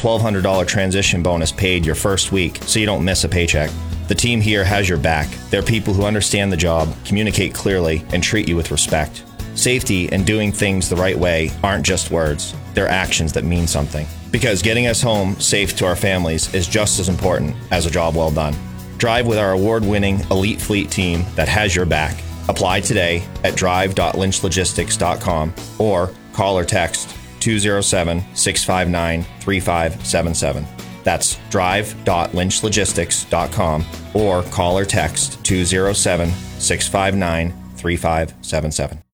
$1,200 transition bonus paid your first week so you don't miss a paycheck. The team here has your back. They're people who understand the job, communicate clearly, and treat you with respect. Safety and doing things the right way aren't just words. They're actions that mean something. Because getting us home safe to our families is just as important as a job well done. Drive with our award-winning Elite Fleet team that has your back. Apply today at drive.lynchlogistics.com or call or text 207-659-3577. That's drive.lynchlogistics.com or call or text 207-659-3577.